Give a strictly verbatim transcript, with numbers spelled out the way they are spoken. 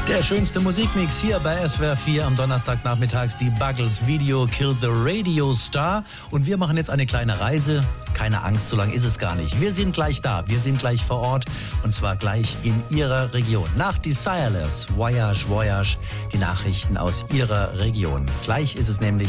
Der schönste Musikmix hier bei S W R vier am Donnerstagnachmittags. Die Buggles Video Killed the Radio Star. Und wir machen jetzt eine kleine Reise. Keine Angst, so lang ist es gar nicht. Wir sind gleich da. Wir sind gleich vor Ort. Und zwar gleich in Ihrer Region. Nach Desireless, Voyage, Voyage. Die Nachrichten aus Ihrer Region. Gleich ist es nämlich